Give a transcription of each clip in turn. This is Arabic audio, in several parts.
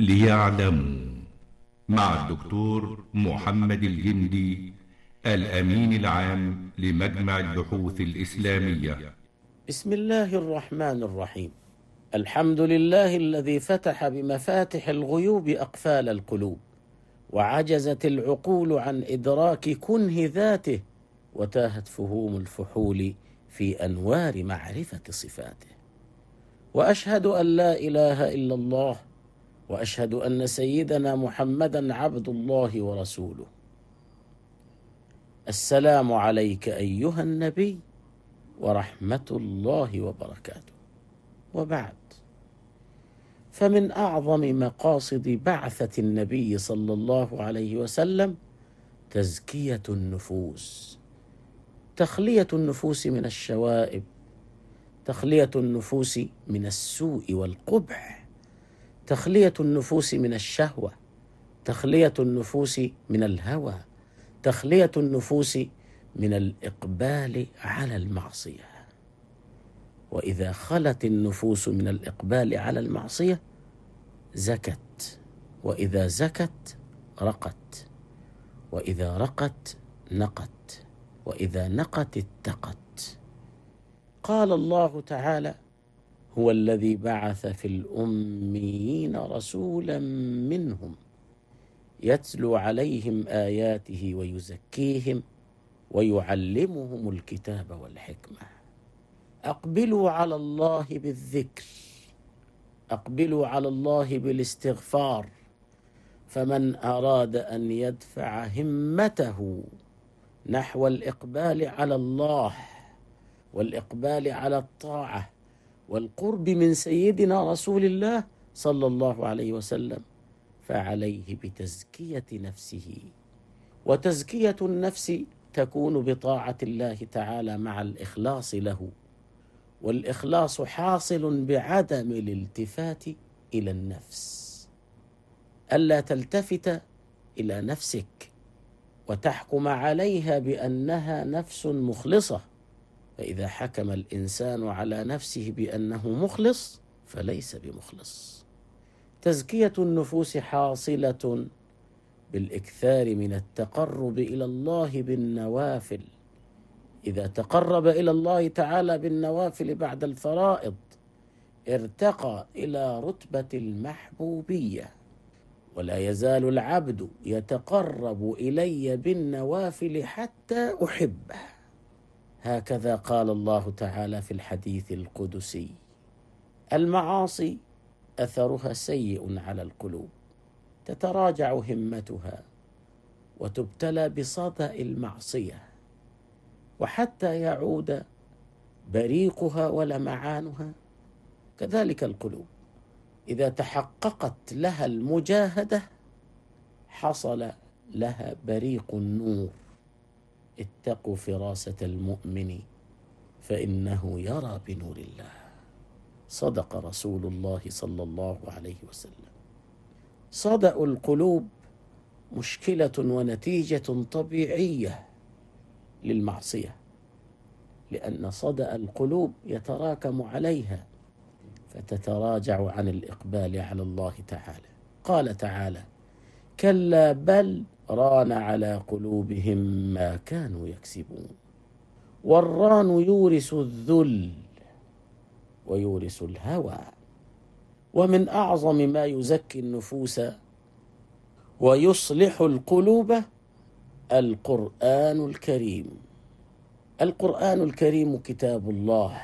ليعلموا، مع الدكتور محمد الجندي، الأمين العام لمجمع البحوث الإسلامية. بسم الله الرحمن الرحيم. الحمد لله الذي فتح بمفاتح الغيوب أقفال القلوب، وعجزت العقول عن إدراك كنه ذاته، وتاهت فهوم الفحول في أنوار معرفة صفاته. وأشهد أن لا إله إلا الله، وأشهد أن سيدنا محمدا عبد الله ورسوله. السلام عليك أيها النبي ورحمة الله وبركاته. وبعد، فمن أعظم مقاصد بعثة النبي صلى الله عليه وسلم تزكية النفوس، تخلية النفوس من الشوائب، تخلية النفوس من السوء والقبح، تخلية النفوس من الشهوة، تخلية النفوس من الهوى، تخلية النفوس من الإقبال على المعصية. وإذا خلت النفوس من الإقبال على المعصية زكت، وإذا زكت رقت، وإذا رقت نقت، وإذا نقت اتقت. قال الله تعالى: هو الذي بعث في الأميين رسولا منهم يتلو عليهم آياته ويزكيهم ويعلمهم الكتاب والحكمة. أقبلوا على الله بالذكر، أقبلوا على الله بالاستغفار. فمن أراد أن يدفع همته نحو الإقبال على الله والإقبال على الطاعة والقرب من سيدنا رسول الله صلى الله عليه وسلم، فعليه بتزكية نفسه. وتزكية النفس تكون بطاعة الله تعالى مع الإخلاص له، والإخلاص حاصل بعدم الالتفات إلى النفس، ألا تلتفت إلى نفسك وتحكم عليها بأنها نفس مخلصة. فإذا حكم الإنسان على نفسه بأنه مخلص فليس بمخلص. تزكية النفوس حاصلة بالإكثار من التقرب إلى الله بالنوافل. إذا تقرب إلى الله تعالى بالنوافل بعد الفرائض ارتقى إلى رتبة المحبوبية. ولا يزال العبد يتقرب إلي بالنوافل حتى أحبه، هكذا قال الله تعالى في الحديث القدسي: المعاصي أثرها سيء على القلوب، تتراجع همتها وتبتلى بصدأ المعصية، وحتى يعود بريقها ولمعانها. كذلك القلوب إذا تحققت لها المجاهدة حصل لها بريق النور. اتقوا فراسة المؤمن فإنه يرى بنور الله. صدق رسول الله صلى الله عليه وسلم. صدأ القلوب مشكلة ونتيجة طبيعية للمعصية، لأن صدأ القلوب يتراكم عليها فتتراجع عن الإقبال على الله تعالى. قال تعالى: كلا بل ران على قلوبهم ما كانوا يكسبون. والران يورث الذل ويورث الهوى. ومن أعظم ما يزكي النفوس ويصلح القلوب القرآن الكريم. القرآن الكريم كتاب الله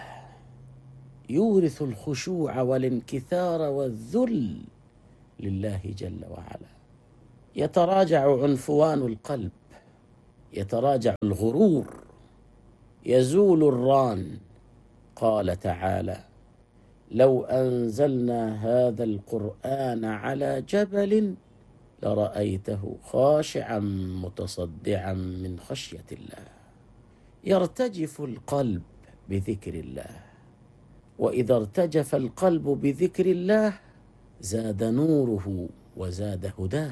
يورث الخشوع والانكثار والذل لله جل وعلا. يتراجع عنفوان القلب، يتراجع الغرور، يزول الران. قال تعالى: لو أنزلنا هذا القرآن على جبل لرأيته خاشعا متصدعا من خشية الله. يرتجف القلب بذكر الله، وإذا ارتجف القلب بذكر الله زاد نوره وزاد هداه،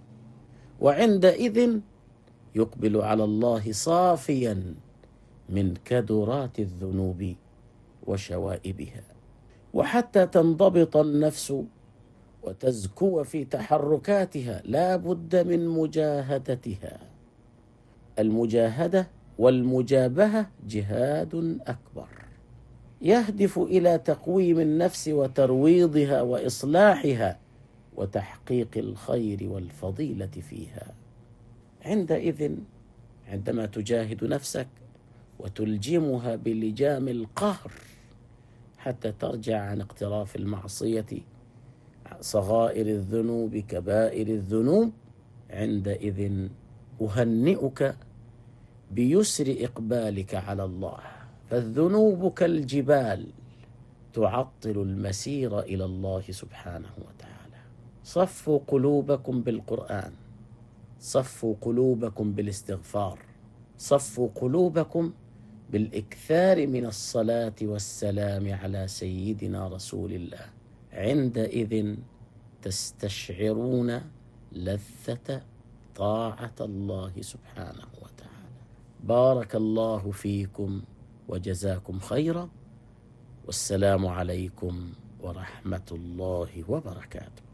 وعندئذ يقبل على الله صافيا من كدرات الذنوب وشوائبها. وحتى تنضبط النفس وتزكو في تحركاتها لا بد من مجاهدتها. المجاهدة والمجابهة جهاد أكبر يهدف إلى تقويم النفس وترويضها وإصلاحها وتحقيق الخير والفضيلة فيها. عندئذ عندما تجاهد نفسك وتلجمها بلجام القهر حتى ترجع عن اقتراف المعصية، صغائر الذنوب كبائر الذنوب، عندئذ أهنئك بيسر إقبالك على الله، فالذنوب كالجبال تعطل المسير إلى الله سبحانه وتعالى. صفوا قلوبكم بالقرآن، صفوا قلوبكم بالاستغفار، صفوا قلوبكم بالإكثار من الصلاة والسلام على سيدنا رسول الله. عندئذ تستشعرون لذة طاعة الله سبحانه وتعالى. بارك الله فيكم وجزاكم خيرا، والسلام عليكم ورحمة الله وبركاته.